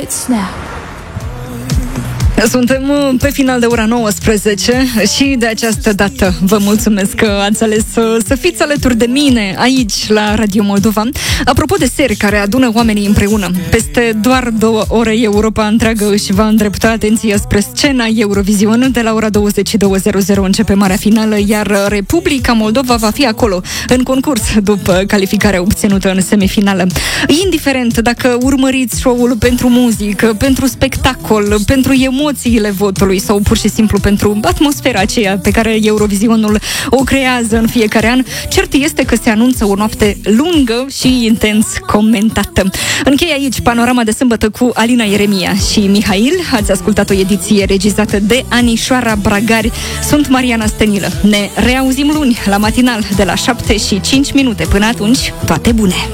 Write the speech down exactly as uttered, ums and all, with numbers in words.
It's now. Suntem pe final de ora nouăsprezece și de această dată vă mulțumesc că ați ales să, să fiți alături de mine aici la Radio Moldova. Apropo de seri care adună oamenii împreună, peste doar două ore Europa întreagă își va îndrepta atenția spre scena Eurovision. De la ora douăzeci și două începe marea finală, iar Republica Moldova va fi acolo, în concurs, după calificarea obținută în semifinală. Indiferent dacă urmăriți show-ul pentru muzică, pentru spectacol, pentru emoții, emoțiile votului sau pur și simplu pentru atmosfera aceea pe care Eurovisionul o creează în fiecare an, cert este că se anunță o noapte lungă și intens comentată. Închei aici panorama de sâmbătă cu Alina Ieremia și Mihail. Ați ascultat o ediție regizată de Anișoara Bragari. Sunt Mariana Stenilă. Ne reauzim luni la matinal de la șapte și cinci minute. Până atunci, toate bune!